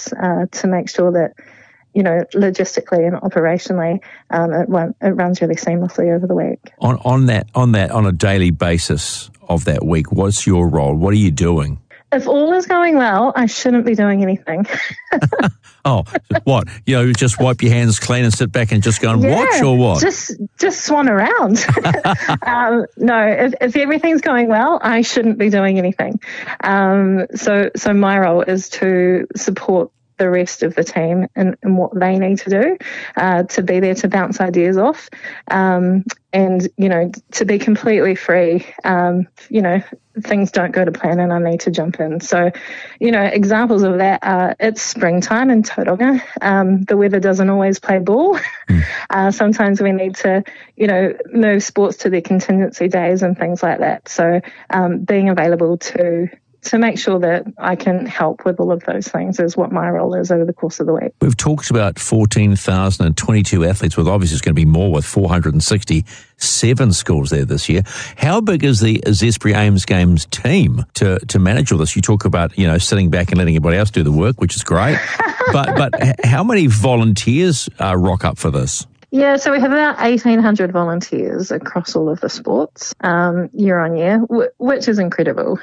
us to make sure that, logistically and operationally, it runs really seamlessly over the week. On a daily basis of that week, what's your role? What are you doing? If all is going well, I shouldn't be doing anything. Oh, what? Just wipe your hands clean and sit back and just go and watch, or what? Just swan around. No, if everything's going well, I shouldn't be doing anything. So my role is to support the rest of the team and what they need to do, to be there to bounce ideas off, and to be completely free. Things don't go to plan and I need to jump in. So, examples of that are, it's springtime in Tauranga. The weather doesn't always play ball. Sometimes we need to, move sports to their contingency days and things like that. So, being available to make sure that I can help with all of those things is what my role is over the course of the week. We've talked about 14,022 athletes, with obviously it's going to be more with 467 schools there this year. How big is the Zespri Ames Games team to manage all this? You talk about, sitting back and letting everybody else do the work, which is great. but how many volunteers rock up for this? Yeah, so we have about 1,800 volunteers across all of the sports year on year, which is incredible.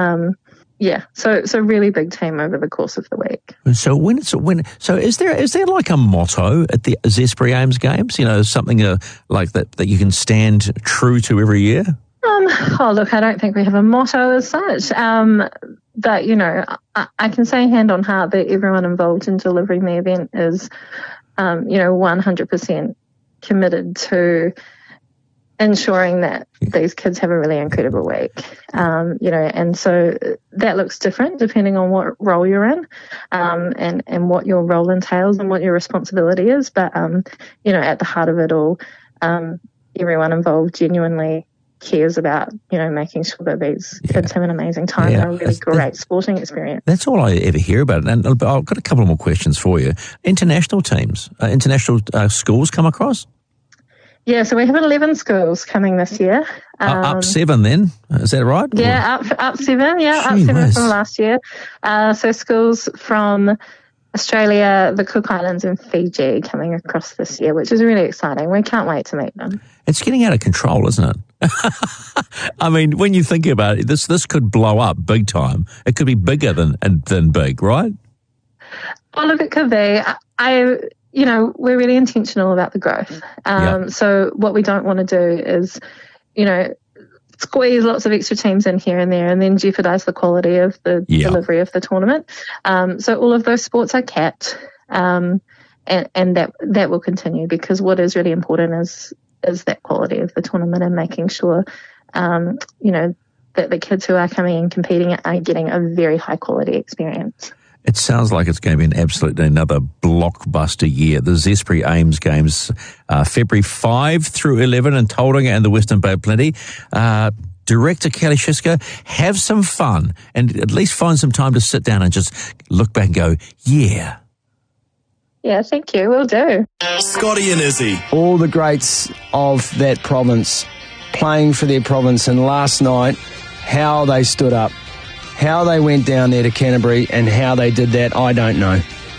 So really big team over the course of the week. So is there like a motto at the Zespri Ames Games? Something like that you can stand true to every year? Look, I don't think we have a motto as such. But I can say hand on heart that everyone involved in delivering the event is 100% committed to ensuring that these kids have a really incredible week, and so that looks different depending on what role you're in, and what your role entails and what your responsibility is. But, at the heart of it all, everyone involved genuinely cares about, making sure that these kids have an amazing time and a really great sporting experience. That's all I ever hear about it. And I've got a couple more questions for you. International teams, international schools come across? Yeah, so we have 11 schools coming this year. Up 7 then, is that right? Yeah, up 7, up 7 from last year. So schools from Australia, the Cook Islands and Fiji coming across this year, which is really exciting. We can't wait to meet them. It's getting out of control, isn't it? I mean, when you think about it, this could blow up big time. It could be bigger than big, right? Oh, look, it could be. We're really intentional about the growth. So what we don't want to do is, squeeze lots of extra teams in here and there and then jeopardize the quality of the delivery of the tournament. So all of those sports are capped, and that will continue, because what is really important is that quality of the tournament and making sure, that the kids who are coming and competing are getting a very high quality experience. It sounds like it's going to be another blockbuster year. The Zespri Ames Games, February 5 through 11 in Tauranga and the Western Bay Plenty. Director Kelly Shiska, have some fun and at least find some time to sit down and just look back and go, yeah. Yeah, thank you. Will do. Scotty and Izzy. All the greats of that province playing for their province, and last night, how they stood up. How they went down there to Canterbury and how they did that, I don't know.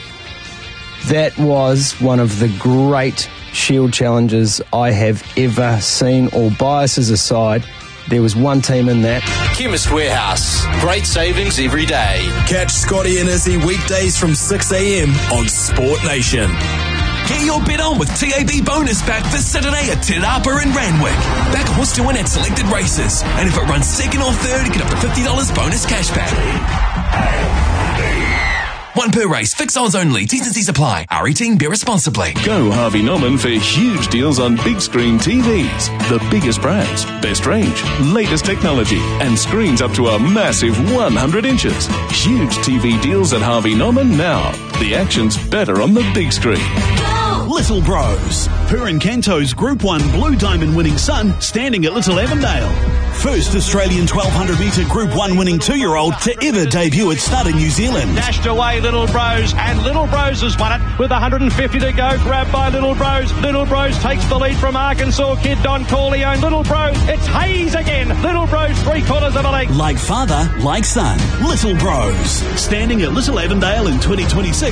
That was one of the great Shield challenges I have ever seen. All biases aside, there was one team in that. Chemist Warehouse. Great savings every day. Catch Scotty and Izzy weekdays from 6 a.m. on Sport Nation. Get your bet on with TAB Bonus Pack this Saturday at Te Rapa in Randwick. Back a horse to win at selected races. And if it runs second or third, get up to $50 bonus cashback. One per race, fixed odds only. T's and C's apply. R18, bear responsibly. Go Harvey Norman for huge deals on big screen TVs. The biggest brands, best range, latest technology, and screens up to a massive 100 inches. Huge TV deals at Harvey Norman now. The action's better on the big screen. Little Bros. Purin Canto's Group 1 Blue Diamond winning son standing at Little Avondale. First Australian 1200 metre Group 1 winning 2-year-old to ever debut at stud in New Zealand. Dashed away Little Bros, and Little Bros has won it with 150 to go. Grabbed by Little Bros. Little Bros takes the lead from Arkansas kid Don Corleone. Little Bros, it's Hayes again. Little Bros 3/4 of a length. Like father, like son. Little Bros. Standing at Little Avondale in 2026.